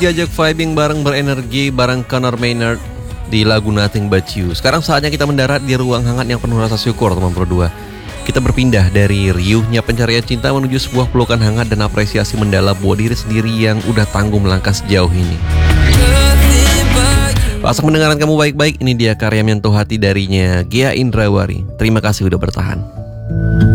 Diajak vibing bareng berenergi bareng Conor Maynard di lagu Nothing But You. Sekarang saatnya kita mendarat di ruang hangat yang penuh rasa syukur, teman Pro 2. Kita berpindah dari riuhnya pencarian cinta menuju sebuah pelukan hangat dan apresiasi mendalam buat diri sendiri yang udah tangguh melangkah sejauh ini. Pasak mendengarkan kamu baik-baik, ini dia karya menyentuh hati darinya Gia Indrawari. Terima kasih udah bertahan.